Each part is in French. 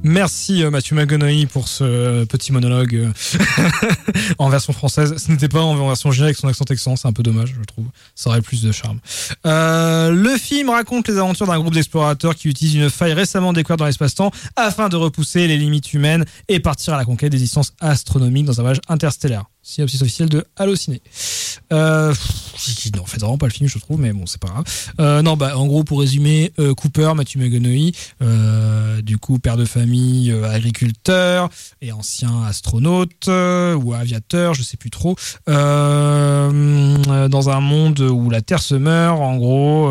Merci Matthew McConaughey pour ce petit monologue en version française. Ce n'était pas en version originale avec son accent texan, c'est un peu dommage, je trouve. Ça aurait plus de charme. Le film raconte les aventures d'un groupe d'explorateurs qui utilisent une faille récemment découverte dans l'espace-temps afin de repousser les limites humaines et partir à la conquête des distances astronomiques dans un voyage interstellaire. Synopsis officiel de Allociné. Qui n'en fait vraiment pas le film, je trouve, mais bon, c'est pas grave. Non, en gros, pour résumer, Cooper, Matthew McConaughey, du coup, père de famille, agriculteur et ancien astronaute ou aviateur, je sais plus trop, dans un monde où la Terre se meurt, en gros,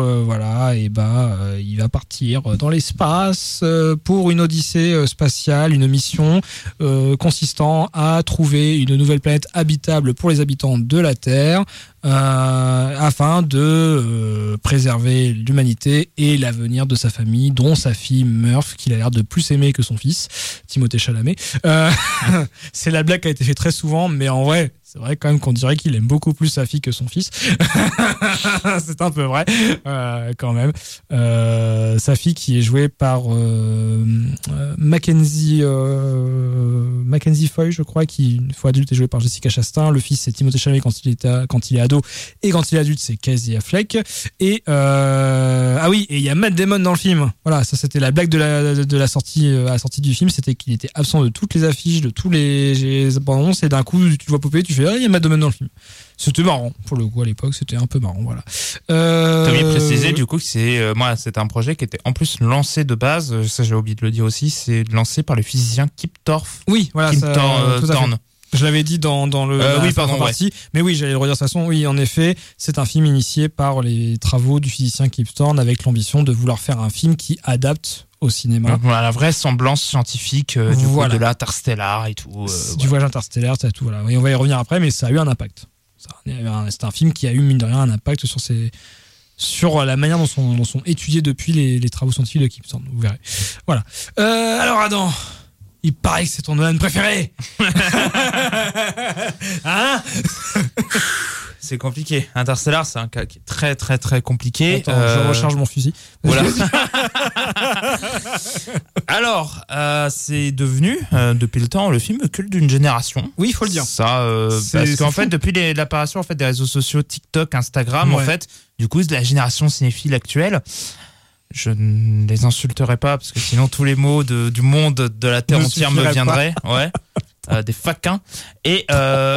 il va partir dans l'espace pour une odyssée spatiale, une mission consistant à trouver une nouvelle planète habitable pour les habitants de la Terre afin de préserver l'humanité et l'avenir de sa famille, dont sa fille Murph, qu'il a l'air de plus aimer que son fils, Timothée Chalamet. C'est la blague qui a été faite très souvent, mais en vrai, c'est vrai quand même qu'on dirait qu'il aime beaucoup plus sa fille que son fils. C'est un peu vrai, quand même. Sa fille qui est jouée par Mackenzie Foy, je crois, qui une fois adulte est jouée par Jessica Chastain. Le fils c'est Timothée Chalamet quand il est ado, et quand il est adulte c'est Casey Affleck. Et il y a Matt Damon dans le film. Voilà, ça c'était la blague de la sortie à la sortie du film, c'était qu'il était absent de toutes les affiches, de tous les annonces, et d'un coup tu le vois popper, tu fais il y a Matt Damon dans le film. C'était marrant pour le coup à l'époque, c'était un peu marrant, voilà. T'as bien précisé du coup que c'était un projet qui était en plus lancé de base, ça j'ai oublié de le dire aussi, c'est lancé par le physicien Kip Thorne. Oui, voilà, Thorne. Je l'avais dit dans le partie, mais oui, j'allais le redire de toute façon. Oui, en effet, c'est un film initié par les travaux du physicien Kip Thorne avec l'ambition de vouloir faire un film qui adapte au cinéma. Donc, voilà, la vraie semblance scientifique du coup, de l'interstellar et tout. Du voyage interstellaire, c'est tout. Voilà. Et on va y revenir après, mais ça a eu un impact. C'est un film qui a eu mine de rien un impact sur la manière dont sont étudiés depuis les travaux scientifiques de Kip Thorne. Vous verrez. Voilà. Alors Adam. Il paraît que c'est ton Nolan préféré. Hein? C'est compliqué. Interstellar, c'est un cas qui est très très très compliqué. Attends, je recharge mon fusil. Voilà. Alors, c'est devenu depuis le temps le film culte d'une génération. Oui, il faut le dire. Ça, parce qu'en fait, depuis l'apparition des réseaux sociaux, TikTok, Instagram, en fait, du coup, la génération cinéphile actuelle. Je ne les insulterai pas parce que sinon tous les mots du monde de la Terre entière me viendraient. Ouais. Des faquins et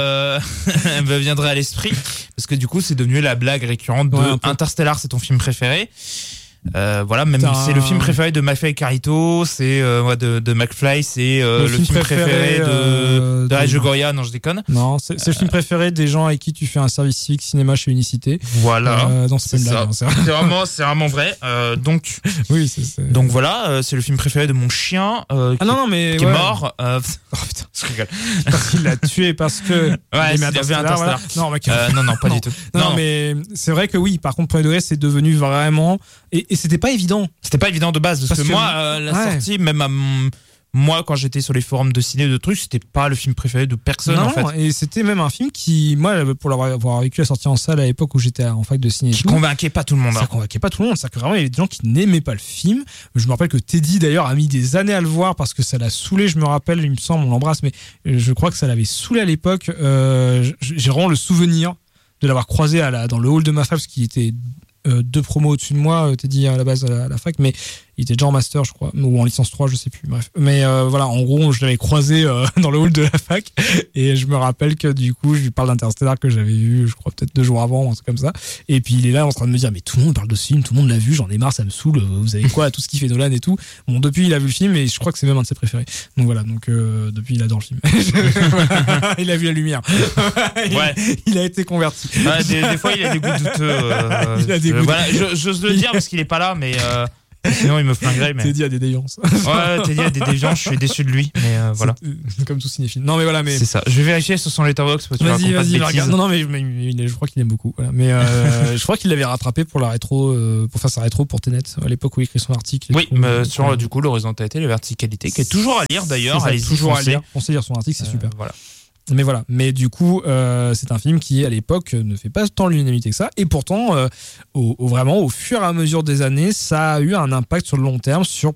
me viendraient à l'esprit parce que du coup c'est devenu la blague récurrente de Interstellar, c'est ton film préféré. Voilà, même c'est le film préféré de McFly et Carlito, c'est de McFly, c'est le film préféré de Sergio Goya. Non, je déconne. Non, c'est le film préféré des gens avec qui tu fais un service civique cinéma chez Unicité. Voilà, dans cette blague, c'est vraiment vrai. Donc oui, donc voilà, c'est le film préféré de mon chien qui est mort. Oh putain, je rigole. Parce qu'il l'a tué parce que il avait Interstellar. Voilà. Non, pas du tout. Non, mais c'est vrai que oui. Par contre, premier degré, c'est devenu vraiment et c'était pas évident. C'était pas évident de base parce que moi, la sortie, même moi, quand j'étais sur les forums de ciné, de trucs, c'était pas le film préféré de personne. Non, en fait. Et c'était même un film qui, moi, pour avoir vécu la sortie en salle à l'époque où j'étais en fac de ciné, qui convainquait pas tout le monde. Ça convainquait pas tout le monde. C'est que vraiment, il y avait des gens qui n'aimaient pas le film. Je me rappelle que Teddy, d'ailleurs, a mis des années à le voir parce que ça l'a saoulé. Je me rappelle, il me semble, on l'embrasse, mais je crois que ça l'avait saoulé à l'époque. J'ai vraiment le souvenir de l'avoir croisé dans le hall de ma fac parce qu'il était 2 promos au-dessus de moi, Teddy à la base à la fac, mais il était déjà en master, je crois, ou en licence 3, je sais plus, bref. Mais voilà, en gros, je l'avais croisé dans le hall de la fac, et je me rappelle que du coup, je lui parle d'Interstellar que j'avais vu, je crois, peut-être 2 jours avant, un truc comme ça. Et puis il est là en train de me dire, mais tout le monde parle de ce film, tout le monde l'a vu, j'en ai marre, ça me saoule, vous savez quoi, tout ce qui fait Nolan et tout. Bon, depuis, il a vu le film, et je crois que c'est même un de ses préférés. Donc voilà, depuis, il adore le film. Il a vu la lumière. Il a été converti. Des fois, il a des goûts douteux. Il a des goûts j'ose le dire parce qu'il est pas là, mais sinon il me flinguerait. Mais... Teddy a des déviances. Ouais, Teddy a des déviances, je suis déçu de lui, mais voilà. C'est comme tout cinéphile. Non mais voilà, mais c'est ça. Je vais vérifier sur son letterboxd. Vas-y, regarde. Non mais je crois qu'il aime beaucoup. Voilà. Mais je crois qu'il l'avait rattrapé pour la rétro, pour faire sa rétro pour Tenet à l'époque où il écrit son article. Oui, sur du coup l'horizontalité, la verticalité, qui est toujours à lire d'ailleurs. Allez toujours à lire. Pensez lire son article, c'est super. Voilà. Mais voilà. Mais du coup, c'est un film qui, à l'époque, ne fait pas tant l'unanimité que ça. Et pourtant, vraiment, au fur et à mesure des années, ça a eu un impact sur le long terme, sur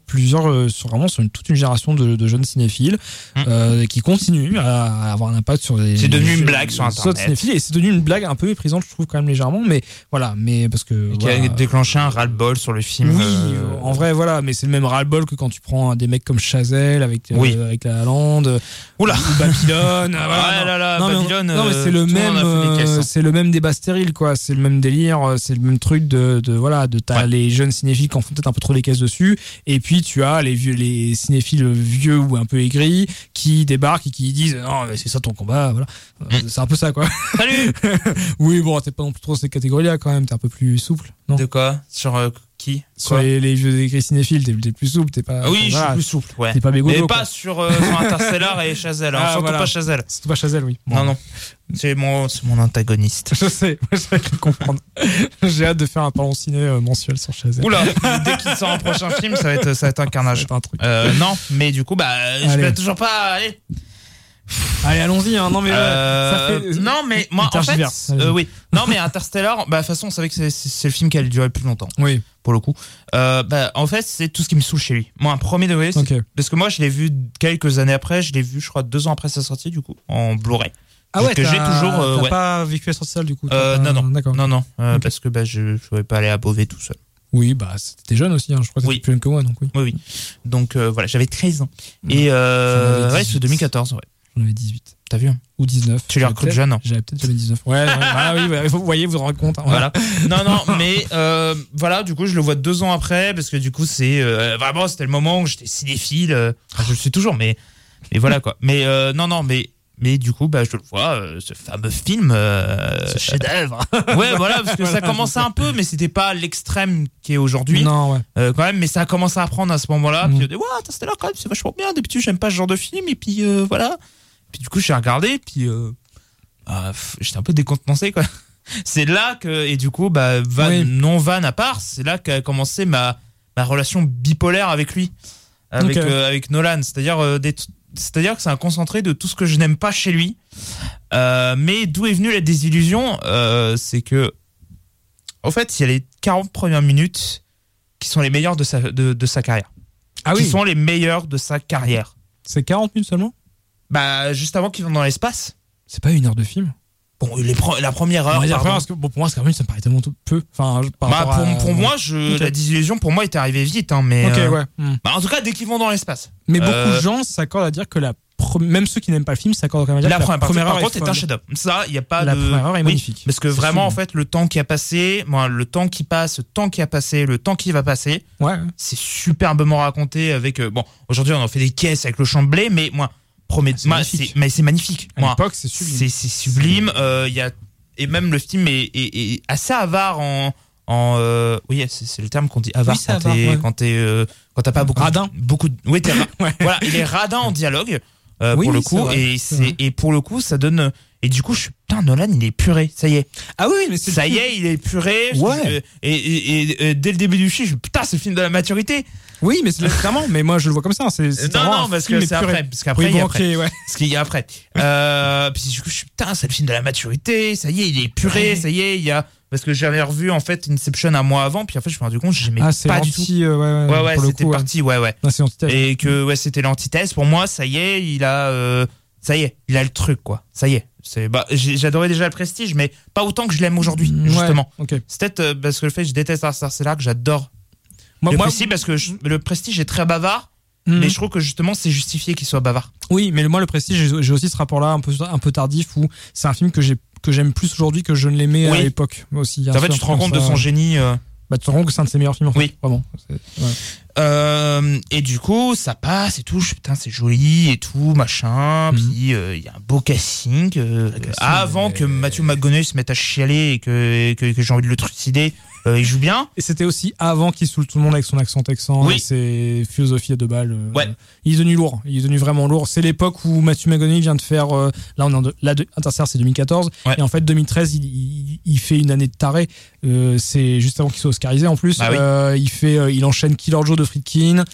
toute une génération de jeunes cinéphiles qui continuent à avoir un impact sur les. C'est devenu une blague sur Internet. Cinéphiles, et c'est devenu une blague un peu méprisante, je trouve, quand même légèrement. Mais voilà. Mais parce que. Qui a déclenché un ras-le-bol sur le film. Oui, en vrai, voilà. Mais c'est le même ras-le-bol que quand tu prends des mecs comme Chazelle avec La La Land, ou Babylone. Babylone. Non, mais c'est le même débat stérile, quoi. C'est le même délire, c'est le même truc t'as les jeunes cinéphiles qui en font peut-être un peu trop des caisses dessus, et puis tu as les cinéphiles vieux ou un peu aigris qui débarquent et qui disent non, mais c'est ça ton combat, voilà. C'est un peu ça, quoi. Salut. Oui, bon, t'es pas non plus trop ces catégories-là, quand même. T'es un peu plus souple, non? De quoi? Sur qui? Sur les vieux aigris cinéphiles, t'es plus souple, t'es pas. Oui, je suis plus souple, ouais. T'es pas bégodo, mais pas sur Interstellar et Chazelle. Surtout pas Chazelle. Surtout pas Chazelle, oui. Bon. Non. C'est mon antagoniste. Je sais, je vais le comprendre. J'ai hâte de faire un parlons ciné mensuel sur Chazelle. Oula, dès qu'il sort un prochain film, ça va être un carnage. Ça va être un truc. Non, mais du coup, je peux toujours pas. Allez, allons-y. Hein. Non, mais ça fait. Non, mais moi, en fait, oui. Non, mais Interstellar, de toute façon, on savait que c'est le film qui allait durer le plus longtemps. Oui. Pour le coup. En fait, c'est tout ce qui me saoule chez lui. Moi, un premier degré, parce que moi, je l'ai vu quelques années après. Je l'ai vu, je crois, 2 ans après sa sortie, du coup, en Blu-ray. Ah ouais, que j'ai toujours. T'as pas vécu la sortie du coup. Non. D'accord. Non. Parce que je ne pouvais pas aller à Beauvais tout seul. Oui, c'était jeune aussi, hein. Je crois que c'était plus jeune que moi, donc oui. Oui. Donc voilà, j'avais 13 ans. Et c'est 2014, ouais. J'en avais 18. T'as vu? Ou 19. Tu l'as recruté jeune? J'avais peut-être jamais 19. Ouais, vous voyez, vous vous rendez compte. Hein, voilà. Non, mais voilà, du coup, je le vois 2 ans après, parce que du coup, c'est vraiment, c'était le moment où j'étais cinéphile. Je le suis toujours, mais voilà, quoi. Mais mais du coup, je le vois, ce fameux film. Ce chef-d'œuvre. Ouais, voilà, parce que ça commençait un peu, mais c'était pas l'extrême qui est aujourd'hui. Non, ouais. Quand même, mais ça a commencé à prendre à ce moment-là. Puis, c'était là quand même, c'est vachement bien. D'habitude, j'aime pas ce genre de film, et puis voilà. Puis du coup, j'ai regardé, puis j'étais un peu décontenancé, quoi. C'est là que, et du coup, non-van à part, c'est là qu'a commencé ma relation bipolaire avec lui, avec Nolan. C'est-à-dire que c'est un concentré de tout ce que je n'aime pas chez lui. Mais d'où est venue la désillusion, c'est que, en fait, il y a les 40 premières minutes qui sont les meilleures de sa carrière. Ah oui. Qui sont les meilleures de sa carrière. C'est 40 minutes seulement? Juste avant qu'ils vont dans l'espace. C'est pas 1 heure de film? Bon, la première heure. Parce que, pour moi, 40 minutes, ça me paraît tellement peu. Enfin, pour moi, la désillusion, pour moi, est arrivée vite. Hein, mais, ouais. En tout cas, dès qu'ils vont dans l'espace. Mais beaucoup de gens s'accordent à dire que même ceux qui n'aiment pas le film s'accordent quand même à dire que la première heure est un chef-d'œuvre. Ça, il y a pas la première heure est magnifique. Parce que vraiment, en fait, le temps qui a passé, le temps qui passe, le temps qui a passé, le temps qui va passer, c'est superbement raconté avec. Aujourd'hui, on en fait des caisses avec le champ de blé, mais c'est magnifique. À l'époque, c'est sublime. C'est sublime. Et même le film est assez avare oui, c'est le terme qu'on dit avare, quand t'as pas beaucoup. Radin. Oui, voilà, il est radin en dialogue pour le coup, et pour le coup, ça donne. Et du coup, Nolan, il est épuré, ça y est. Ah oui, mais ça y est, il est épuré. Ouais. Et dès le début du film, c'est le film de la maturité. Oui, mais c'est clairement. Mais moi, je le vois comme ça. Non, parce que c'est après. Parce qu'après, il y a après. Ouais. Parce qu'il y a après. Puis du coup, c'est le film de la maturité. Ça y est, il est épuré. Ça y est, il y a. Parce que j'avais revu en fait Inception un mois avant, puis en fait je me suis rendu compte que j'aimais pas du tout. Ouais, c'était parti, ouais. Non, c'est l'antithèse. Et que c'était l'antithèse. Pour moi, ça y est, il a le truc, quoi. Ça y est. J'adorais déjà le Prestige, mais pas autant que je l'aime aujourd'hui, justement. Okay. C'est peut-être parce que le fait que je déteste Interstellar que j'adore le Prestige, parce que le Prestige est très bavard. Mais je trouve que justement c'est justifié qu'il soit bavard. Oui, mais moi le Prestige, j'ai aussi ce rapport-là un peu tardif où c'est un film que j'aime plus aujourd'hui que je ne l'aimais à l'époque aussi. En fait, tu te rends compte de son génie. Tu te rends compte que c'est un de ses meilleurs films. En fait. Oui, vraiment. Et du coup, ça passe et tout. Putain, c'est joli et tout, machin. Puis il y a un beau casting. Avant que Matthew McConaughey se mette à chialer et que j'ai envie de le trucider. Il joue bien. Et c'était aussi avant qu'il saoule tout le monde avec son accent texan et ses philosophies à 2 balles. Il est devenu lourd. Il est devenu vraiment lourd. C'est l'époque où Matthew McConaughey vient de faire. Là, on est Interstellar, c'est 2014. Ouais. Et en fait, 2013, il fait une année de taré. C'est juste avant qu'il soit oscarisé en plus. Il enchaîne Killer Joe de Friedkin,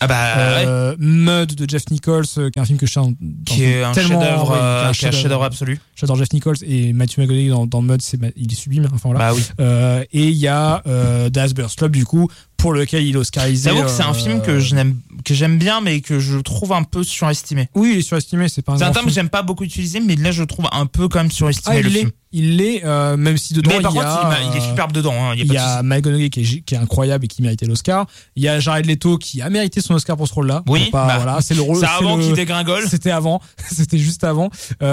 Mud de Jeff Nichols, qui est un film que je tiens qui est un chef-d'œuvre absolu. J'adore Jeff Nichols et Matthew McConaughey dans Mud, il est sublime. Enfin voilà. Bah oui. Et il y a Dallas Buyers Club du coup, pour lequel il est oscarisé. J'avoue que c'est un film que j'aime bien, mais que je trouve un peu surestimé. Oui, il est surestimé, c'est pas un terme que j'aime pas beaucoup utiliser, mais là je le trouve un peu quand même surestimé. Le film. Il l'est, même si dedans mais par contre, il est superbe dedans. Hein, il y a McConaughey qui est incroyable et qui méritait l'Oscar. Il y a Jared Leto qui a mérité son Oscar pour ce rôle-là. Oui, voilà, c'est le rôle. C'est avant qu'il dégringole. C'était avant, c'était juste avant.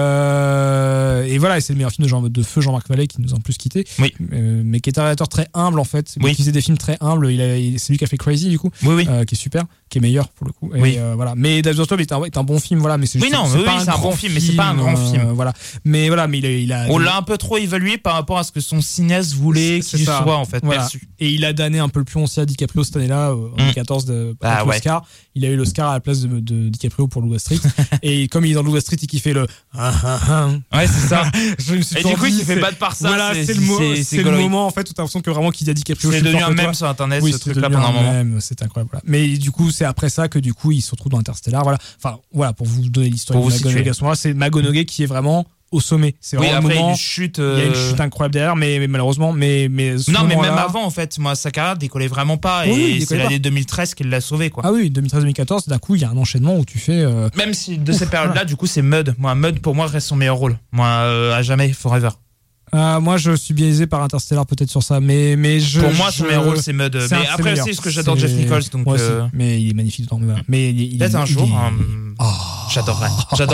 Et voilà, c'est le meilleur film de feu Jean-Marc Vallée qui nous a en plus quitté. Oui. Mais qui est un réalisateur très humble en fait. Oui. Qui faisait des films très humbles. C'est lui qui a fait Crazy du coup. Oui. Qui est super, qui est meilleur pour le coup. Et oui. Voilà. Mais Dallas Buyers Club est un bon film, voilà. Mais c'est juste, c'est un bon film, mais c'est pas un grand film. Voilà. Mais voilà, mais on l'a un peu trop évalué par rapport à ce que son cinéaste voulait qu'il soit en fait perçu. Et il a donné un peu le pion aussi à DiCaprio cette année-là, en 2014 avec l'Oscar. Il a eu l'Oscar à la place de DiCaprio pour Loup Wall Street. Et comme il est dans Loup Wall Street et qu'il fait le ouais, c'est ça. Et du coup, il fait battre par ça. Voilà, c'est le moment en fait où t'as l'impression que vraiment qu'il a DiCaprio. C'est devenu un mème sur internet ce truc-là pendant un moment. C'est incroyable. Voilà. Mais du coup, c'est après ça que du coup, il se retrouve dans Interstellar. Voilà. Enfin, voilà, pour vous donner l'histoire de McConaughey à ce moment-là, c'est McConaughey qui est vraiment au sommet. C'est vraiment après, le moment, il y a une chute incroyable derrière, mais malheureusement, non, mais même avant, en fait, moi, sa carrière décollait vraiment pas, et c'est l'année 2013 qui l'a sauvé, quoi. Ah oui, 2013-2014, d'un coup, il y a un enchaînement où tu fais. Même si de ces périodes-là, du coup, c'est Mud. Moi, Mud, pour moi, reste son meilleur rôle. Moi, à jamais, forever. Moi, je suis biaisé par Interstellar peut-être sur ça, mais pour moi, son meilleur rôle, c'est Mud. Mais après aussi, ce que j'adore Jeff Nichols, donc. Mais il est magnifique dans Mud. Mais peut-être un jour. J'adorerais.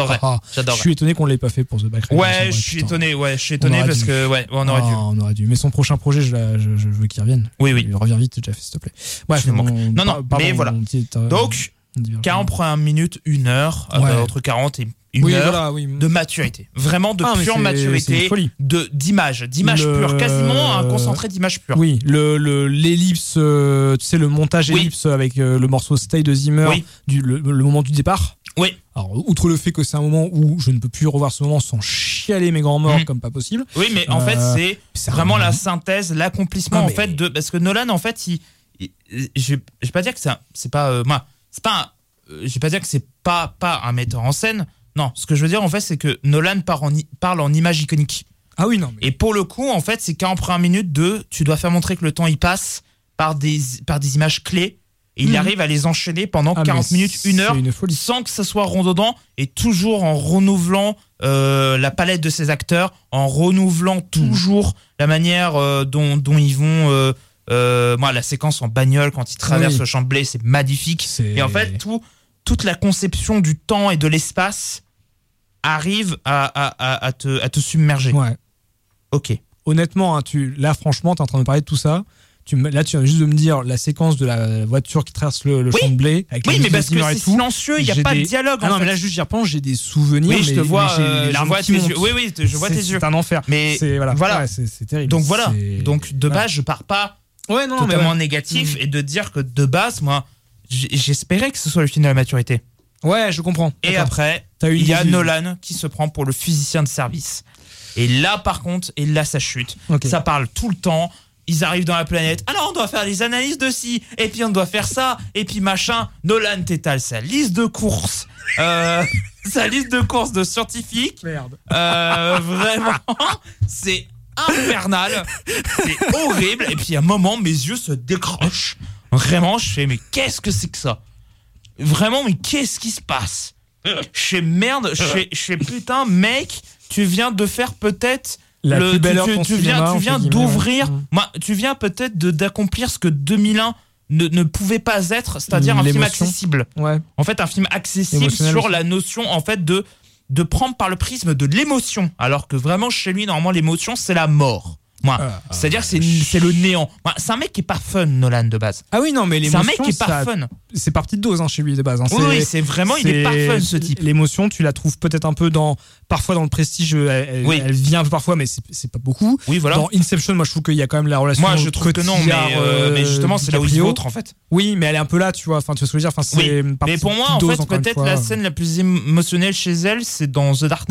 Je suis étonné qu'on l'ait pas fait pour The Back. Ouais, je suis étonné parce que on aurait dû. Mais son prochain projet, je veux qu'il revienne. Oui. Il revient vite, Jeff, s'il te plaît. Ouais, non, mais voilà. Donc 40 premières minutes, 1 heure, entre 40 et 1 heure de maturité. Vraiment de pure maturité, d'image pure, quasiment un concentré d'image pure. Oui, l'ellipse, tu sais, le montage ellipse avec le morceau Stay de Zimmer, le moment du départ. Oui. Alors, outre le fait que c'est un moment où je ne peux plus revoir ce moment sans chialer mes grands morts comme pas possible. Oui, mais en fait, c'est vraiment la synthèse, l'accomplissement en fait de, parce que Nolan, en fait, je vais pas dire que c'est pas je vais pas dire que c'est pas un metteur en scène. Non, ce que je veux dire en fait, c'est que Nolan parle en image iconique. Ah oui, non. Et pour le coup, en fait, c'est 40 premières minutes tu dois faire montrer que le temps il passe par des images clés. Et il arrive à les enchaîner pendant 40 minutes, 1 heure, sans que ça soit redondant, et toujours en renouvelant la palette de ses acteurs, en renouvelant toujours la manière dont ils vont. La séquence en bagnole quand ils traversent le champ de blé, c'est magnifique. Et en fait, toute la conception du temps et de l'espace arrive à te submerger. Ouais. Ok. Honnêtement, là, franchement, t'es en train de parler de tout ça. Là, tu viens juste de me dire la séquence de la voiture qui traverse le champ de blé. Avec mais parce que c'est silencieux, il n'y a pas de dialogue. Ah non, mais là, juste j'y repense, j'ai des souvenirs. Oui, je te vois, je vois tes yeux. Oui, je vois tes yeux. C'est un enfer. Mais voilà. C'est terrible. Donc voilà. Donc de base, je pars pas totalement négatif et de dire que de base, moi, j'espérais que ce soit le film de la maturité. Ouais, je comprends. Et après, il y a Nolan qui se prend pour le physicien de service. Et là, par contre, ça chute. Ça parle tout le temps. Ils arrivent dans la planète. Alors, on doit faire les analyses de ci, et puis on doit faire ça, et puis machin. Nolan t'étale sa liste de courses. Sa liste de courses de scientifiques. Merde. Vraiment, c'est infernal. C'est horrible. Et puis, à un moment, mes yeux se décrochent. Vraiment, je fais, mais qu'est-ce que c'est que ça? Vraiment, mais qu'est-ce qui se passe? Je fais merde. Je fais putain, mec, tu viens de faire peut-être... tu viens d'ouvrir, tu viens peut-être d'accomplir ce que 2001 ne pouvait pas être, c'est-à-dire un film accessible. Ouais. En fait, un film accessible sur la notion en fait de prendre par le prisme de l'émotion, alors que vraiment chez lui normalement l'émotion c'est la mort. C'est-à-dire c'est le néant. C'est un mec qui est pas fun, Nolan, de base. Ah oui, non, mais l'émotion, c'est un mec qui est pas fun. C'est parti de dose chez lui de base. Oui, c'est vraiment, il est pas fun ce type. L'émotion, tu la trouves peut-être un peu parfois dans le Prestige, elle vient un peu parfois, mais c'est pas beaucoup. Oui, voilà. Dans Inception, moi je trouve qu'il y a quand même la relation. Moi je trouve que non, mais justement c'est là où il est autre en fait. Oui, mais elle est un peu là, tu vois. Enfin, tu vois ce que je veux dire. Enfin, mais pour moi, en fait, peut-être la scène la plus émotionnelle chez elle, c'est dans The Dark Knight.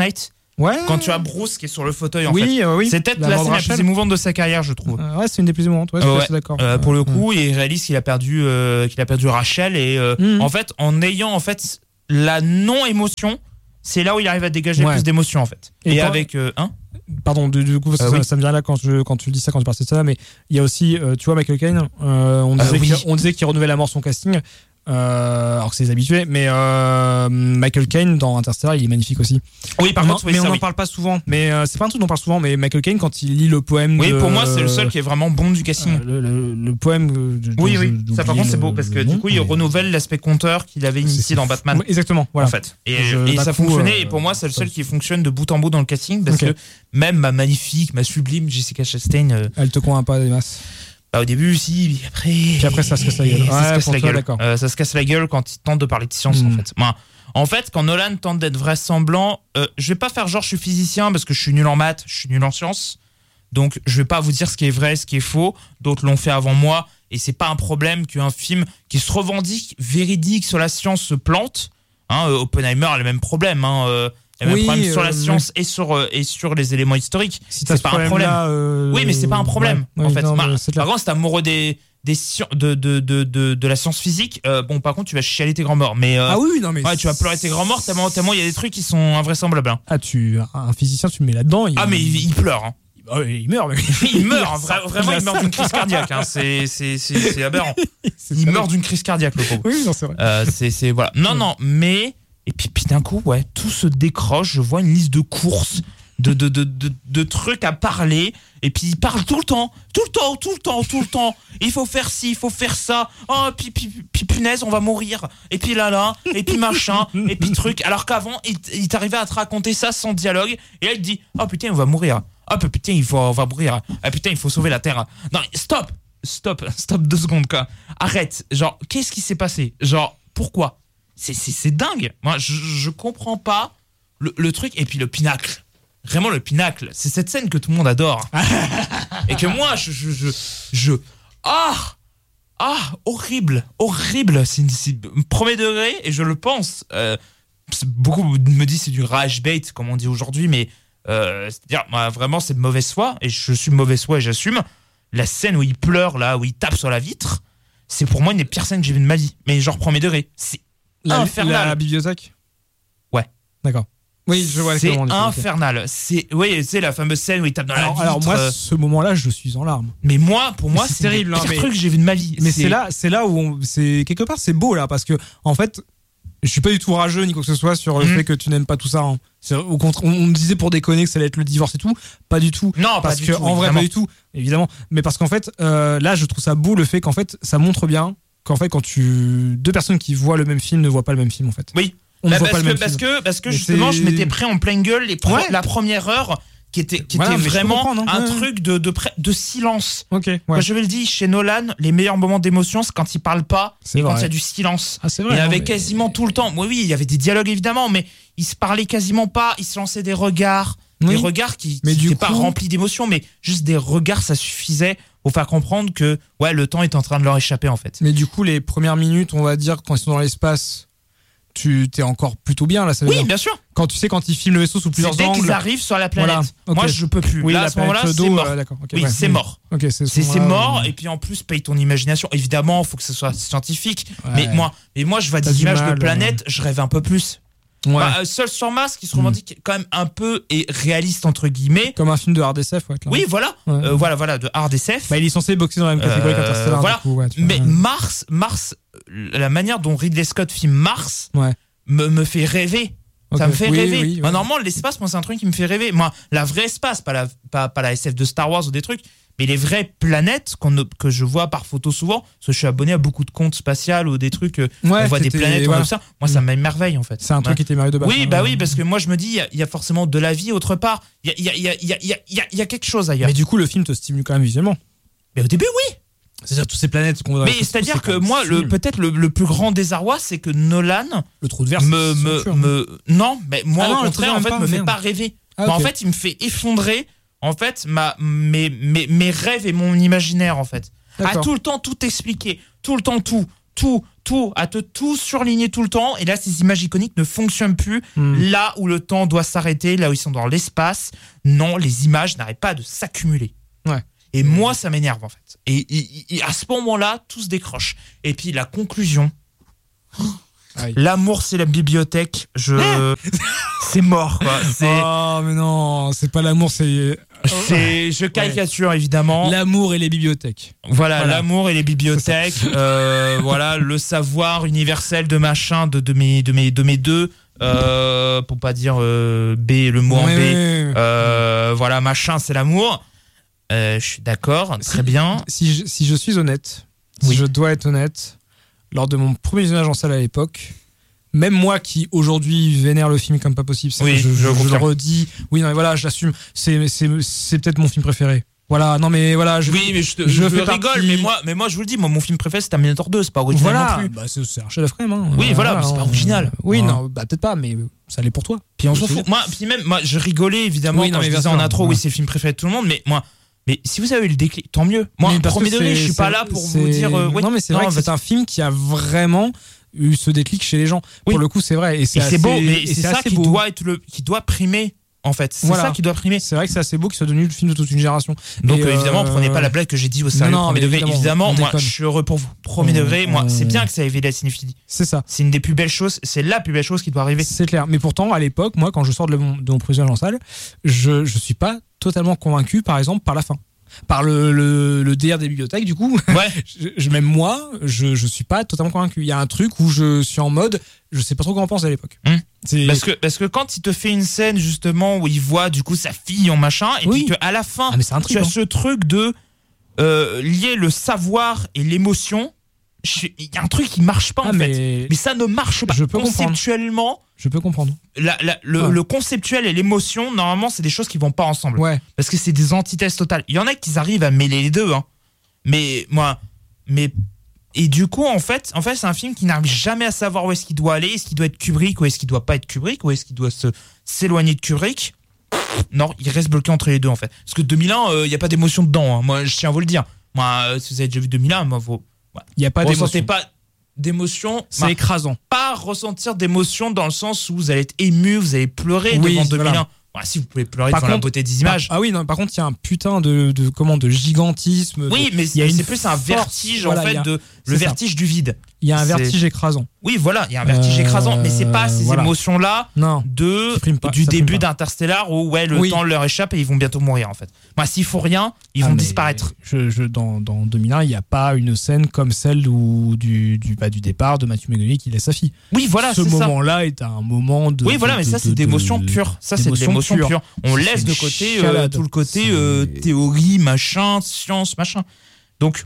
Ouais. Quand tu as Bruce qui est sur le fauteuil, en oui, fait. oui. C'est peut-être la scène la plus émouvante de sa carrière, je trouve. Ouais, c'est une des plus émouvantes. Ouais, je suis d'accord. Pour le coup, il réalise qu'il a perdu Rachel et en fait, en ayant en fait la non-émotion, c'est là où il arrive à dégager plus d'émotion en fait. Et avec Pardon, du coup, ça me vient là quand tu dis ça, quand tu parles de ça, mais il y a aussi, tu vois, Michael Caine, on disait qu'il renouvelle à mort son casting. Alors que c'est les habitués, mais Michael Caine dans Interstellar, il est magnifique aussi. Oui, par contre, mais on n'en parle pas souvent. Mais c'est pas un truc dont on parle souvent. Mais Michael Caine, quand il lit le poème, pour moi, c'est le seul qui est vraiment bon du casting. Le poème. Ça par contre c'est beau parce que du coup, il renouvelle l'aspect conteur qu'il avait initié dans Batman. Ouais, exactement. Voilà. En fait, et ça fonctionnait. Et pour moi, c'est le seul qui fonctionne de bout en bout dans le casting parce que même ma magnifique, ma sublime Jessica Chastain, elle te convainc pas des masses. Au début, si, puis après ça se casse la gueule. Ça se casse la gueule quand il tente de parler de science, en fait. En fait, quand Nolan tente d'être vraisemblant, je vais pas faire genre je suis physicien parce que je suis nul en maths, je suis nul en sciences. Donc, je vais pas vous dire ce qui est vrai, ce qui est faux. D'autres l'ont fait avant moi. Et c'est pas un problème qu'un film qui se revendique véridique sur la science se plante. Oppenheimer a le même problème. Il y a même problème sur la science et sur les éléments historiques. C'est pas un problème. Oui, mais c'est pas un problème, en fait. Par contre, si t'es amoureux de la science physique, par contre, tu vas chialer tes grands morts. Mais, tu vas pleurer tes grands morts tellement il y a des trucs qui sont invraisemblables. Hein. Un physicien, tu le mets là-dedans. Mais il pleure. Hein. Il meurt, mais... il meurt, vraiment, il meurt d'une crise cardiaque. Hein. C'est aberrant. Il meurt d'une crise cardiaque, le pauvre. Oui, non, c'est vrai. Voilà. Non, mais. Et puis d'un coup, tout se décroche. Je vois une liste de courses, de trucs à parler. Et puis il parle tout le temps. Il faut faire ci, il faut faire ça. Oh, puis punaise, on va mourir. Et puis là, et puis machin, et puis truc. Alors qu'avant, il t'arrivait à te raconter ça sans dialogue. Et là, il te dit, oh putain, on va mourir. Oh putain, on va mourir. Ah putain, il faut sauver la Terre. Non, stop 2 secondes, quoi. Arrête. Genre, qu'est-ce qui s'est passé? Genre, pourquoi? C'est dingue. Moi, je comprends pas le truc. Et puis le pinacle. Vraiment le pinacle. C'est cette scène que tout le monde adore. Et que moi, horrible. C'est premier degré. Et je le pense. Beaucoup me disent c'est du rage bait, comme on dit aujourd'hui. Mais c'est-à-dire, moi, vraiment, c'est de mauvaise foi. Et je suis de mauvaise foi et j'assume. La scène où il pleure, là, où il tape sur la vitre, c'est pour moi une des pires scènes que j'ai vues de ma vie. Mais genre premier degré. C'est infernal. La bibliothèque. Ouais. D'accord. Oui, je vois. C'est infernal. C'est la fameuse scène où il tape dans la vitre. Alors moi, ce moment-là, je suis en larmes. Mais pour moi, c'est terrible. C'est le pire truc que j'ai vu de ma vie. Mais c'est là où c'est quelque part c'est beau là parce que en fait, je suis pas du tout rageux ni quoi que ce soit sur le fait que tu n'aimes pas tout ça. Hein. Au contraire, on me disait pour déconner que ça allait être le divorce et tout. Pas du tout. Non, parce pas du que tout, en vrai, pas du tout, évidemment. Mais parce qu'en fait, là, je trouve ça beau le fait qu'en fait, ça montre bien qu'en fait, quand deux personnes qui voient le même film ne voient pas le même film en fait. Oui. Parce que justement, je m'étais pris en pleine gueule la première heure qui était vraiment un truc de silence. Moi, je vais le dire, chez Nolan, les meilleurs moments d'émotion, c'est quand il parle pas et quand il y a du silence. C'est vrai, il y avait quasiment tout le temps. Oui, il y avait des dialogues évidemment, mais il se parlait quasiment pas. Il se lançait des regards. Des regards qui n'étaient pas remplis d'émotion, mais juste des regards, ça suffisait pour faire comprendre que le temps est en train de leur échapper en fait. Mais du coup, les premières minutes, on va dire, quand ils sont dans l'espace, tu t'es encore plutôt bien là. Oui, bien sûr. Quand ils filment le vaisseau sous plusieurs angles. Dès qu'ils arrivent sur la planète. Moi, je peux plus. Oui, là, à ce moment-là, c'est mort. C'est mort. C'est mort. Et puis en plus, paye ton imagination. Évidemment, il faut que ce soit scientifique. Mais moi, je vois des images de planètes, je rêve un peu plus. Seul sur Mars qui se revendique quand même un peu et réaliste entre guillemets, comme un film de hard SF. Oui, voilà, de hard SF. Il est censé boxer dans la même catégorie qu'Interstellar. Voilà. Mais Mars, la manière dont Ridley Scott filme Mars me fait rêver. Ça me fait rêver. Oui. Normalement, l'espace, moi, c'est un truc qui me fait rêver. Moi, la vraie espace, pas la SF de Star Wars ou des trucs, mais les vraies planètes que je vois par photo souvent, parce que je suis abonné à beaucoup de comptes spatials ou des trucs, on voit des planètes, on voit ça. Moi, ça m'émerveille en fait. C'est un truc qui t'émerveille de base. Oui, oui, parce que moi, je me dis, il y a forcément de la vie autre part. Il y a quelque chose ailleurs. Mais du coup, le film te stimule quand même visuellement. Mais au début, oui. C'est-à-dire toutes ces planètes qu'on voit. Mais c'est-à-dire que moi, peut-être le plus grand désarroi, c'est que Nolan, le trou de verre, non, mais moi au contraire, en fait, me fait pas rêver. En fait, il me fait effondrer. En fait, mes rêves et mon imaginaire, en fait. À tout le temps, tout expliquer. Tout le temps, tout. à te tout surligner tout le temps. Et là, ces images iconiques ne fonctionnent plus. Là où le temps doit s'arrêter, là où ils sont dans l'espace, non, les images n'arrêtent pas de s'accumuler. Ouais. Et moi, ça m'énerve en fait. Et à ce moment-là, tout se décroche. Et puis la conclusion. L'amour, c'est la bibliothèque. C'est mort, quoi. Oh, mais non, c'est pas l'amour, je caricature, évidemment. L'amour et les bibliothèques. Voilà. L'amour et les bibliothèques. Voilà, le savoir universel de machin, de mes deux. Pour pas dire B, le mot en B. Voilà, machin, c'est l'amour. Je suis d'accord, très bien. Si je suis honnête, si je dois être honnête, lors de mon premier visionnage en salle à l'époque, même moi qui aujourd'hui vénère le film comme pas possible, je le redis, oui, non, mais voilà, je l'assume, c'est peut-être mon film préféré. Voilà, non mais voilà, je rigole, mais moi je vous le dis, mon film préféré c'est Terminator 2, c'est pas original non plus. Bah c'est un chef-d'œuvre quand même. Hein. Oui, voilà, mais c'est pas original. Oui, non, bah peut-être pas, mais ça l'est pour toi. Puis on s'en fout. Moi, je rigolais évidemment quand je disais en intro, oui, c'est le film préféré de tout le monde, mais moi. Mais si vous avez eu le déclic, tant mieux. Moi, premier degré, je suis pas là pour vous dire. Non, mais c'est vrai que c'est un film qui a vraiment eu ce déclic chez les gens. Pour le coup, c'est vrai. Et c'est beau, mais c'est ça qui doit primer. En fait, c'est ça qui doit primer. C'est vrai que c'est assez beau qu'il soit devenu le film de toute une génération. Donc évidemment, prenez pas la blague que j'ai dit au sérieux. Premier degré, évidemment, moi, je suis heureux pour vous. Premier degré, moi, c'est bien que ça ait éveillé la cinéphilie. C'est ça. C'est une des plus belles choses. C'est la plus belle chose qui doit arriver. C'est clair. Mais pourtant, à l'époque, moi, quand je sors de mon visionnage en salle, je suis pas totalement convaincu, par exemple, par la fin. Par le DR des bibliothèques, du coup. Ouais. Même moi, je suis pas totalement convaincu. Il y a un truc où je suis en mode, je sais pas trop comment penser à l'époque. Parce que quand il te fait une scène justement où il voit du coup sa fille en machin, et puis qu'à la fin, tu as ce truc de lier le savoir et l'émotion. Il y a un truc qui marche pas en fait. Mais ça ne marche pas. Conceptuellement. Je peux comprendre. Le conceptuel et l'émotion, normalement, c'est des choses qui vont pas ensemble. Ouais. Parce que c'est des antithèses totales. Il y en a qui arrivent à mêler les deux. Hein. Et du coup, en fait, c'est un film qui n'arrive jamais à savoir où est-ce qu'il doit aller. Est-ce qu'il doit être Kubrick ou est-ce qu'il doit pas être Kubrick ou est-ce qu'il doit s'éloigner de Kubrick. Non, il reste bloqué entre les deux en fait. Parce que 2001, il n'y a pas d'émotion dedans. Hein. Moi, je tiens à vous le dire. Moi, si vous avez déjà vu 2001, il n'y a pas d'émotion. Ressentez pas d'émotion. C'est écrasant. Pas ressentir d'émotion dans le sens où vous allez être ému, vous allez pleurer devant 2001. Voilà. Si vous pouvez pleurer devant la beauté des images. Non, par contre, il y a un putain de gigantisme. Oui, mais c'est plus un vertige en fait, le vertige du vide. Il y a un vertige écrasant. Oui, voilà, il y a un vertige écrasant, mais c'est pas ces émotions-là du début d'Interstellar où le temps leur échappe et ils vont bientôt mourir en fait. S'il faut rien, ils vont disparaître. Dans 2001, il n'y a pas une scène comme celle du départ de Matthew McConaughey qui laisse sa fille. Oui, voilà, ce moment-là est un moment de. Oui, voilà, mais ça c'est d'émotion pure. Ça c'est de l'émotion pure. On laisse de côté tout le côté théorie, machin, science, machin. Donc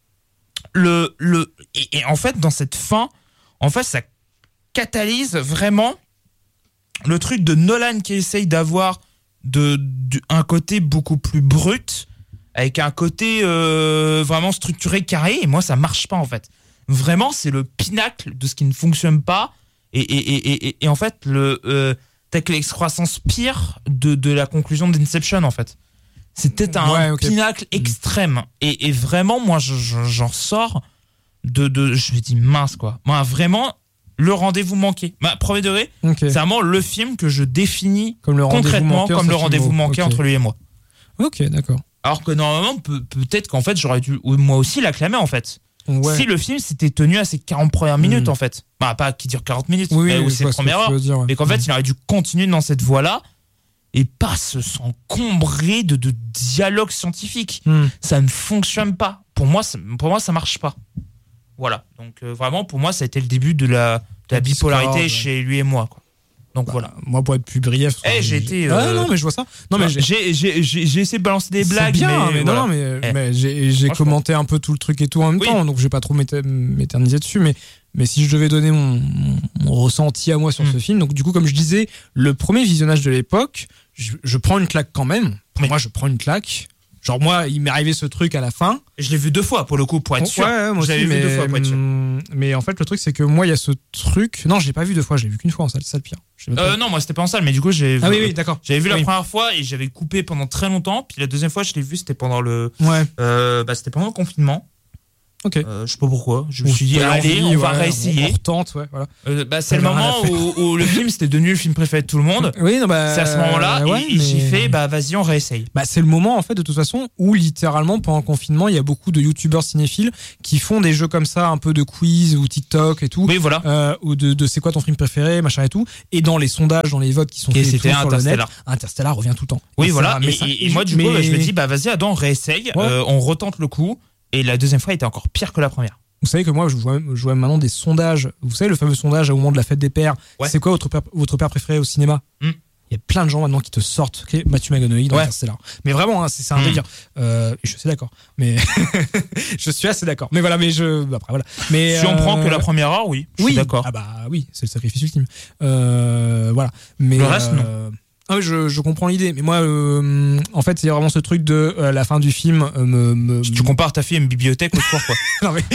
et en fait dans cette fin, en fait ça catalyse vraiment le truc de Nolan qui essaye d'avoir un côté beaucoup plus brut avec un côté vraiment structuré, carré, et moi ça marche pas en fait. Vraiment c'est le pinacle de ce qui ne fonctionne pas et en fait t'as que l'excroissance pire de la conclusion d'Inception en fait. C'était un pinacle extrême. Et vraiment, moi, j'en sors je me dis mince, quoi. Moi, vraiment, le rendez-vous manqué. Premier degré, c'est vraiment le film que je définis concrètement comme le rendez-vous manqué entre lui et moi. Ok, d'accord. Alors que normalement, peut-être qu'en fait, j'aurais dû moi aussi l'acclamer, en fait. Ouais. Si le film s'était tenu à ses 40 premières minutes, en fait. Pas qui dure 40 minutes, ou ses premières heures. Mais qu'en fait, il aurait dû continuer dans cette voie-là. Et pas s'encombrer de dialogue scientifique. Ça ne fonctionne pas. Pour moi, ça marche pas. Voilà. Donc vraiment, pour moi, ça a été le début de la bipolarité chez lui et moi, quoi. Donc voilà. Moi, pour être plus brief. J'ai été. Non, mais je vois ça. Non, mais j'ai essayé de balancer des blagues. C'est bien, mais voilà. non, mais j'ai commenté un peu tout le truc et tout en même temps, donc je vais pas trop m'éterniser dessus, mais si je devais donner mon ressenti à moi sur ce film, donc du coup, comme je disais, le premier visionnage de l'époque, je prends une claque quand même. Pour moi, je prends une claque. Genre moi, il m'est arrivé ce truc à la fin. Je l'ai vu 2 fois pour le coup, pour être sûr. Ouais, moi aussi, vu 2 fois pour être sûr. Mais en fait, le truc, c'est que moi, il y a ce truc. Non, je l'ai pas vu 2 fois, je l'ai vu qu'une fois en salle, c'est ça le pire. Non, moi c'était pas en salle, mais du coup j'ai. Ah oui, d'accord. J'avais vu la première fois et j'avais coupé pendant très longtemps. Puis la deuxième fois, je l'ai vu, c'était pendant c'était pendant le confinement. Ok. Je sais pas pourquoi. Je me suis dit, allez, on va réessayer. On retente, ouais, voilà. C'est le moment où le film c'était devenu le film préféré de tout le monde. Oui, non, c'est à ce moment-là, et j'ai fait, vas-y, on réessaye. C'est le moment, en fait, de toute façon, où littéralement, pendant le confinement, il y a beaucoup de youtubeurs cinéphiles qui font des jeux comme ça, un peu de quiz ou TikTok et tout. Oui, voilà. Ou de c'est quoi ton film préféré, machin et tout. Et dans les sondages, dans les votes qui sont faits sur le net, Interstellar revient tout le temps. Oui, voilà. Et moi, du coup, je me dis, vas-y, Adam, on réessaye, on retente le coup. Et la deuxième fois était encore pire que la première. Vous savez que moi, je vois maintenant des sondages. Vous savez, le fameux sondage au moment de la fête des pères. Ouais. C'est quoi votre père préféré au cinéma? Il y a plein de gens maintenant qui te sortent Matthew McConaughey dans Interstellar. Mais vraiment, c'est un délire. Je suis d'accord. Mais je suis assez d'accord. Mais voilà, après voilà. Mais si on prend que la première heure, oui, je suis d'accord. Ah bah oui, c'est le sacrifice ultime. Voilà. Mais le reste, non. Ah oui, je comprends l'idée, mais moi, en fait, c'est vraiment ce truc de la fin du film. Si tu compares ta fille à une bibliothèque au sport, quoi. Non mais.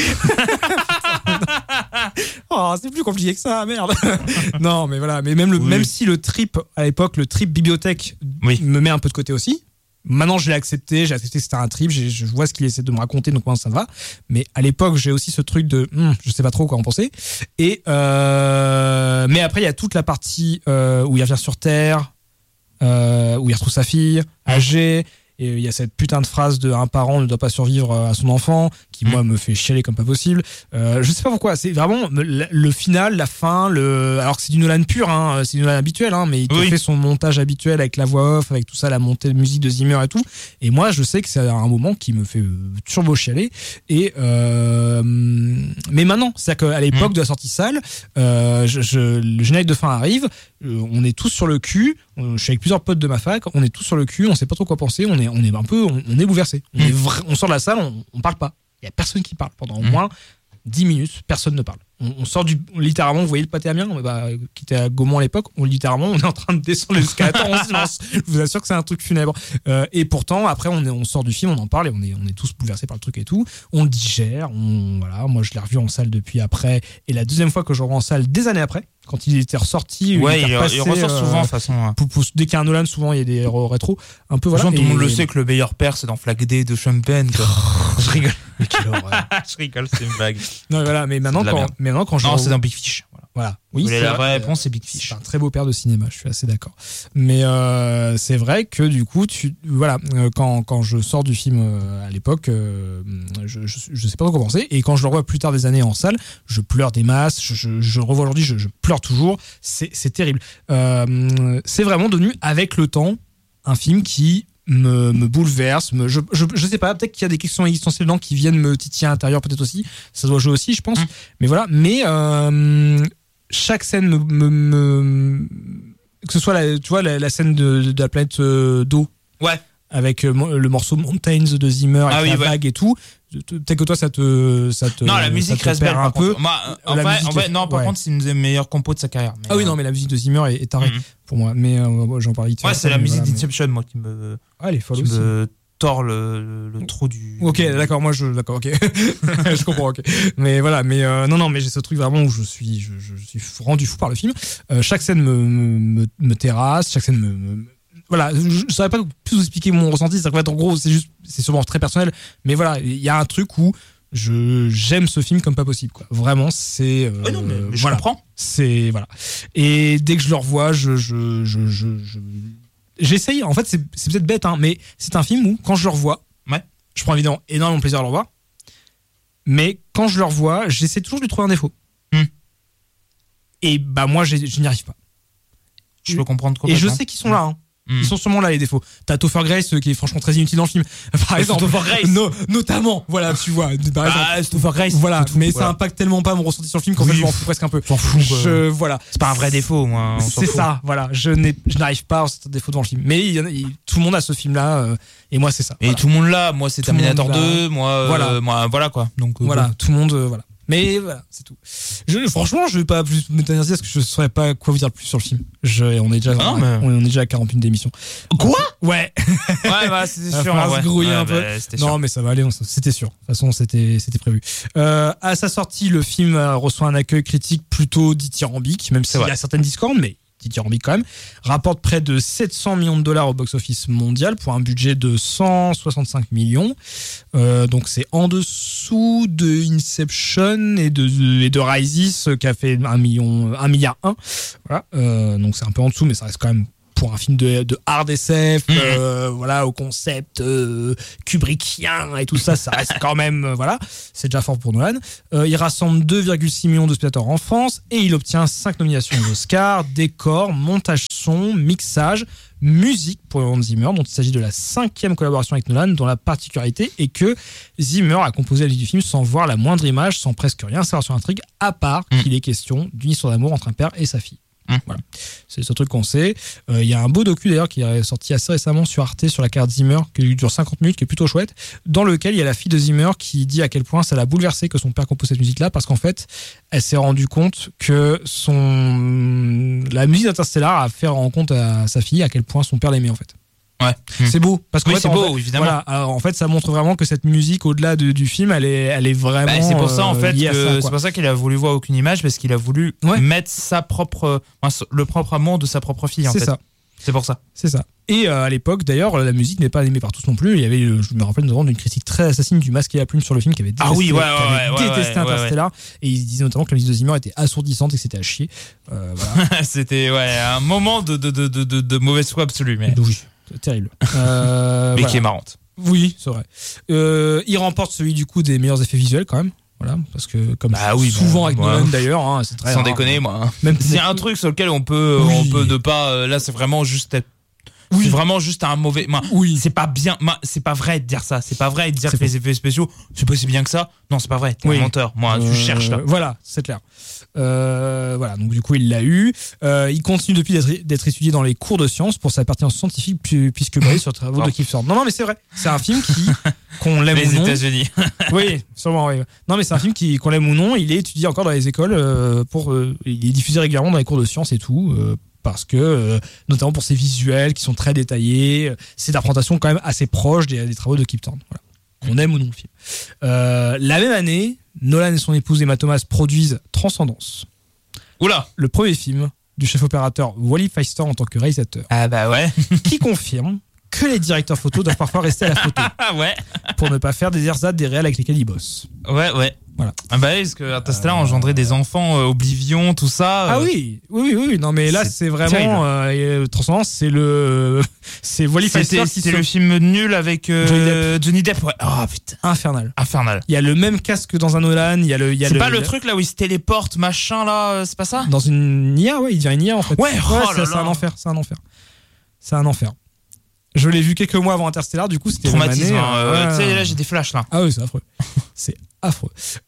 Oh, c'est plus compliqué que ça, merde. Non, mais voilà, mais même si le trip à l'époque, le trip bibliothèque me met un peu de côté aussi. Maintenant, j'ai accepté que c'était un trip, je vois ce qu'il essaie de me raconter, donc moi ça va. Mais à l'époque, j'ai aussi ce truc de, je sais pas trop quoi en penser. Et mais après, il y a toute la partie où il revient sur Terre. Où il retrouve sa fille âgée, et il y a cette putain de phrase de un parent ne doit pas survivre à son enfant qui moi me fait chialer comme pas possible. Je sais pas pourquoi, c'est vraiment le final, la fin, alors que c'est du Nolan pur, c'est du Nolan habituel, mais il te fait son montage habituel avec la voix off, avec tout ça, la montée de musique de Zimmer et tout, et moi je sais que c'est un moment qui me fait turbo chialer. Et mais maintenant, c'est-à-dire qu'à l'époque de la sortie salle, le générique de fin arrive, on est tous sur le cul, je suis avec plusieurs potes de ma fac, on est tous sur le cul, on sait pas trop quoi penser, on est un peu, on est bouleversé. On sort de la salle, on parle pas. Il y a personne qui parle pendant au moins 10 minutes, personne ne parle. On sort littéralement, vous voyez le pâté Amiens, qui était à Gaumont à l'époque, on est en train de descendre les escalators en silence. Je vous assure que c'est un truc funèbre. Et pourtant, après, on sort du film, on en parle et on est tous bouleversés par le truc et tout. On le digère, voilà. Moi, je l'ai revu en salle depuis après. Et la deuxième fois que je revois en salle, des années après, quand il était ressorti, il ressort souvent, de toute façon. Dès qu'il y a un Nolan, souvent, il y a des rétros. Un peu, voilà. Tout le monde le sait que le meilleur père, c'est dans Flag Day de Sean Penn, quoi. Je rigole. Mais quelle horreur. Je rigole, c'est une blague. Non, voilà, mais maintenant, quand je. Non, c'est dans Big Fish. Voilà. Oui, la vraie réponse, c'est Big Fish. C'est un très beau père de cinéma, je suis assez d'accord. Mais c'est vrai que du coup, quand je sors du film à l'époque, je sais pas trop comment penser. Et quand je le revois plus tard des années en salle, je pleure des masses. Je le revois aujourd'hui, je pleure toujours. C'est terrible. C'est vraiment devenu, avec le temps, un film qui me bouleverse. Je sais pas, peut-être qu'il y a des questions existentielles dedans qui viennent me titiller à l'intérieur, peut-être aussi. Ça doit jouer aussi, je pense. Mais voilà. Mais chaque scène que ce soit la scène de la planète d'eau. Ouais. Avec le morceau Mountains de Zimmer avec la vague et tout. Peut-être que toi ça te non, la musique reste belle un peu. En vrai, non, par contre, c'est une des meilleures compos de sa carrière. Mais oui, non, mais la musique de Zimmer est tarée pour moi. Mais j'en parle vite. Ouais, c'est la musique d'Inception, moi, qui me. Elle est folle aussi. Tord le trou du. Ok, d'accord, d'accord, ok. Je comprends, ok. Mais voilà, mais non, mais j'ai ce truc vraiment où je suis rendu fou par le film. Chaque scène me terrasse, chaque scène voilà, je saurais pas plus vous expliquer mon ressenti, c'est-à-dire qu'en fait, en gros, c'est sûrement très personnel, mais voilà, il y a un truc où j'aime ce film comme pas possible, quoi. Vraiment, c'est non, mais je comprends. C'est voilà. Et dès que je le revois, j'essaye. En fait, c'est peut-être bête, mais c'est un film où quand je le revois, je prends évidemment énormément de plaisir à le revoir. Mais quand je le revois, j'essaie toujours de lui trouver un défaut. Et moi, je n'y arrive pas. Je peux comprendre complètement. Et je sais qu'ils sont là. Ils sont sûrement là, les défauts. T'as Topher Grace qui est franchement très inutile dans le film. Par exemple. Topher Grace. Notamment. Voilà, tu vois. Par exemple. Topher Grace. Voilà. Mais ça impacte tellement pas mon ressenti sur le film qu'en fait, je m'en fous presque un peu. J'en fous. Voilà. C'est pas un vrai défaut, moi. C'est ça. Voilà. Je n'arrive pas à ressentir défaut dans le film. Mais tout le monde a ce film-là. Et moi, c'est ça. Et tout le monde l'a. Moi, c'est Terminator 2. Moi, voilà, quoi. Donc, voilà. Tout le monde, voilà. Mais voilà, c'est tout. Franchement, je vais pas plus m'éterniser parce que je saurais pas quoi vous dire plus sur le film. On est déjà à 41 d'émission. Quoi? Ouais. Ouais, c'était sûr. On va se grouiller un peu. Non, mais ça va aller, c'était sûr. De toute façon, c'était prévu. À sa sortie, le film reçoit un accueil critique plutôt dithyrambique, même s'il y a certaines discordes, mais dithyrambique quand même, rapporte près de 700 millions de dollars au box-office mondial pour un budget de 165 millions. Donc c'est en dessous de Inception et de Rises qui a fait 1 milliard 1. Voilà. Donc c'est un peu en dessous, mais ça reste quand même pour un film de hard SF, voilà, au concept kubrickien et tout ça, ça reste quand même, voilà, c'est déjà fort pour Nolan. Il rassemble 2,6 millions de spectateurs en France et il obtient 5 nominations aux Oscars, décor, montage son, mixage, musique pour Hans Zimmer, dont il s'agit de la 5e collaboration avec Nolan, dont la particularité est que Zimmer a composé la musique du film sans voir la moindre image, sans presque rien savoir sur l'intrigue, à part qu'il est question d'une histoire d'amour entre un père et sa fille. Voilà, c'est ce truc qu'on sait. Il y a un beau docu d'ailleurs qui est sorti assez récemment sur Arte sur la carrière de Zimmer qui dure 50 minutes, qui est plutôt chouette, dans lequel il y a la fille de Zimmer qui dit à quel point ça l'a bouleversé que son père compose cette musique là, parce qu'en fait elle s'est rendue compte que la musique d'Interstellar a fait rendre compte à sa fille à quel point son père l'aimait en fait. Ouais. C'est beau parce que oui, c'est beau, évidemment. Voilà, alors, en fait ça montre vraiment que cette musique au-delà du film elle est vraiment c'est pour ça en fait que c'est pour ça qu'il a voulu voir aucune image, parce qu'il a voulu mettre le propre amour de sa propre fille en fait. Ça. C'est pour ça. C'est ça. Et à l'époque, d'ailleurs, la musique n'est pas aimée par tous non plus. Il y avait, je me rappelle notamment d'une critique très assassine du Masque et la Plume sur le film qui avait détesté Interstellar. Et il disait notamment que la musique de Zimmer était assourdissante et que c'était à chier. Voilà. C'était un moment de mauvaise foi absolue. Mais... Oui, c'est terrible. Mais qui est marrante. Oui, c'est vrai. Il remporte celui du coup des meilleurs effets visuels quand même. Voilà, parce que comme souvent avec Nolan d'ailleurs, hein, c'est très sans rare, déconner, moi. Hein. Même s'il y a un truc sur lequel on peut ne pas. Là, c'est vraiment juste. C'est vraiment juste un mauvais. C'est pas bien. C'est pas vrai de dire ça. C'est pas vrai de dire que les effets spéciaux, c'est pas si bien que ça. Non, c'est pas vrai. T'es un menteur. Moi, je cherche là. Voilà, c'est clair. Voilà, donc du coup, il l'a eu. Il continue depuis d'être étudié dans les cours de sciences pour sa pertinence scientifique, puisque basé sur les travaux de Kiefer Sutherland. Non, mais c'est vrai. C'est un film qu'on l'aime ou non. Les États-Unis. Oui, sûrement. Oui. Non, mais c'est un film qu'on l'aime ou non. Il est étudié encore dans les écoles. Il est diffusé régulièrement dans les cours de sciences et tout. Parce que, notamment pour ses visuels qui sont très détaillés, c'est d'interprétation quand même assez proche des travaux de Kip Thorne. Voilà. Qu'on aime ou non le film. La même année, Nolan et son épouse Emma Thomas produisent Transcendance. Oula, le premier film du chef opérateur Wally Pfister en tant que réalisateur. Ah bah ouais. Qui confirme que les directeurs photo doivent parfois rester à la photo. Ouais. Pour ne pas faire des ersatz des réels avec lesquels ils bossent. Ouais. Voilà. Ah bah oui, parce que Interstellar engendrait des enfants, Oblivion, tout ça. Ah oui. Non mais là c'est vraiment Transcendance, c'est Wally Pfister. C'était le film nul avec Johnny Depp. Ouais. Oh putain. Infernal. Il y a le même casque que dans un Nolan. C'est pas le truc là où il se téléporte, machin là, c'est pas ça? Dans une IA, il devient une IA en fait. Ouais. C'est un enfer. C'est un enfer. Je l'ai vu quelques mois avant Interstellar, du coup c'était traumatisme. Tu sais, là j'ai des flashs là. Ah oui, c'est affreux. C'est affreux.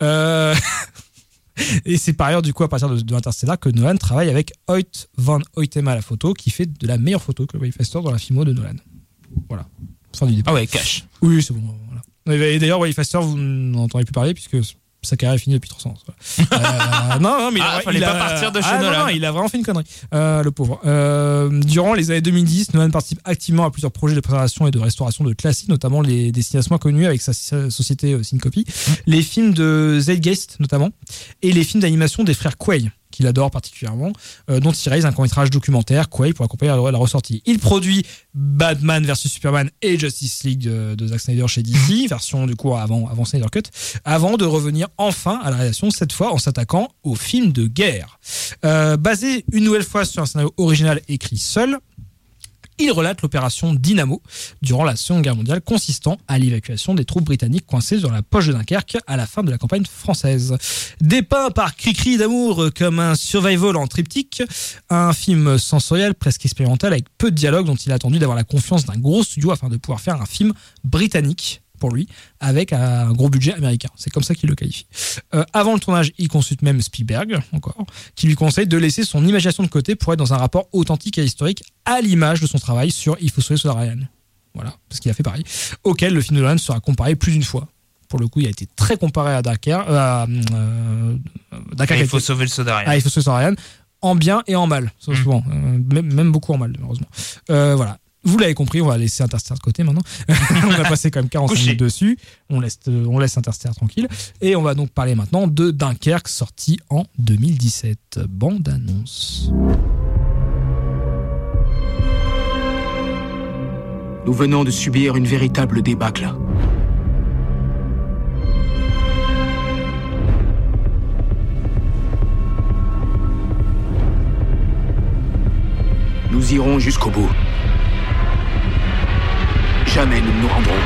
Et c'est par ailleurs du coup à partir de Interstellar que Nolan travaille avec Hoyt van Hoytema à la photo, qui fait de la meilleure photo que Wally Pfister dans la filmo de Nolan. Voilà. Fin du début. Ah ouais, cash. Oui, c'est bon. Voilà. Et d'ailleurs Wally Pfister, vous n'en entendez plus parler puisque sa carrière est finie depuis 300 ans. Voilà. Non, mais il fallait pas partir de chez Nolan. Non, il a vraiment fait une connerie, le pauvre. Durant les années 2010, Nolan participe activement à plusieurs projets de préservation et de restauration de classiques, notamment les destinations connues avec sa société Syncopy, les films de Zeitgeist notamment, et les films d'animation des frères Quay, qu'il adore particulièrement, dont il réalise un court-métrage documentaire, Quay, pour accompagner la ressortie. Il produit Batman vs Superman et Justice League de Zack Snyder chez DC, version du coup avant Snyder Cut, avant de revenir enfin à la réalisation, cette fois en s'attaquant aux films de guerre. Basé une nouvelle fois sur un scénario original écrit seul, il relate l'opération Dynamo durant la Seconde Guerre mondiale, consistant à l'évacuation des troupes britanniques coincées dans la poche de Dunkerque à la fin de la campagne française. Dépeint par Cri-Cri d'amour comme un survival en triptyque, un film sensoriel presque expérimental avec peu de dialogue, dont il a attendu d'avoir la confiance d'un gros studio afin de pouvoir faire un film britannique pour lui, avec un gros budget américain. C'est comme ça qu'il le qualifie. Avant le tournage, il consulte même Spielberg, encore, qui lui conseille de laisser son imagination de côté pour être dans un rapport authentique et historique à l'image de son travail sur Il faut sauver Soda Ryan. Voilà, parce qu'il a fait pareil. Auquel le film de Nolan sera comparé plus d'une fois. Pour le coup, il a été très comparé à Dunkerque. Il faut sauver le Soda Ryan. Il faut sauver Soda Ryan, en bien et en mal, souvent. Même beaucoup en mal, malheureusement. Voilà. Vous l'avez compris, on va laisser Interstellar de côté maintenant. On a passé quand même 45 minutes dessus. On laisse Interstellar tranquille. Et on va donc parler maintenant de Dunkerque, sorti en 2017. Bande annonce. Nous venons de subir une véritable débâcle. Nous irons jusqu'au bout. Jamais nous ne nous rendrons.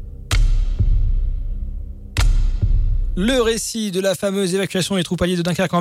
Le récit de la fameuse évacuation des troupes alliées de Dunkerque en